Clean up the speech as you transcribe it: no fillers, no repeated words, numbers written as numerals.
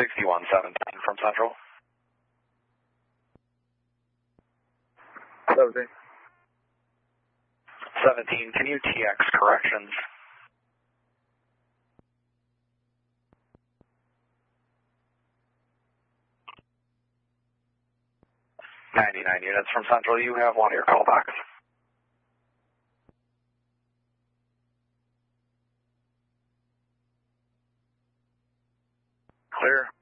6117 from Central. 17. 17, can you TX corrections? 99 units from Central, you have one of your callbacks. Clear.